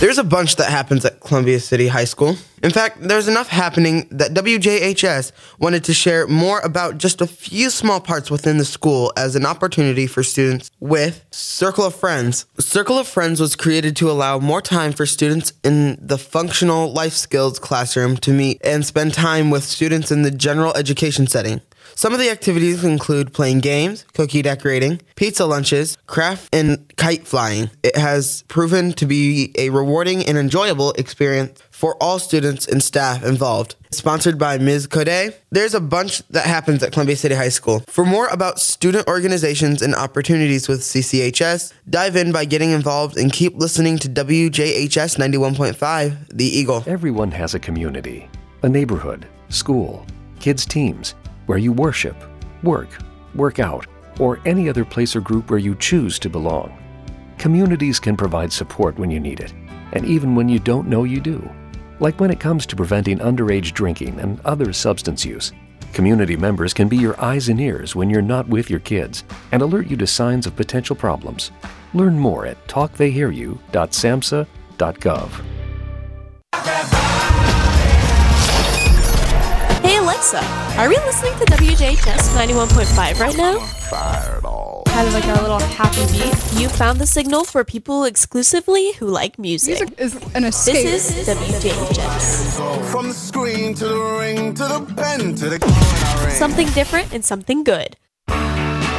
There's a bunch that happens at Columbia City High School. In fact, there's enough happening that WJHS wanted to share more about just a few small parts within the school as an opportunity for students with Circle of Friends. Circle of Friends was created to allow more time for students in the functional life skills classroom to meet and spend time with students in the general education setting. Some of the activities include playing games, cookie decorating, pizza lunches, craft, and kite flying. It has proven to be a rewarding and enjoyable experience for all students and staff involved. Sponsored by Ms. Code, there's a bunch that happens at Columbia City High School. For more about student organizations and opportunities with CCHS, dive in by getting involved and keep listening to WJHS 91.5, The Eagle. Everyone has a community, a neighborhood, school, kids' teams, where you worship, work out, or any other place or group where you choose to belong. Communities can provide support when you need it, and even when you don't know you do. Like when it comes to preventing underage drinking and other substance use. Community members can be your eyes and ears when you're not with your kids and alert you to signs of potential problems. Learn more at talktheyhearyou.samhsa.gov. Hey Alexa, are we listening to WJHS 91.5 right now? Kind of like our little happy beat. You found the signal for people exclusively who like music. Music is an escape. This is WJHS. From the screen to the ring to the pen to the Something different and something good.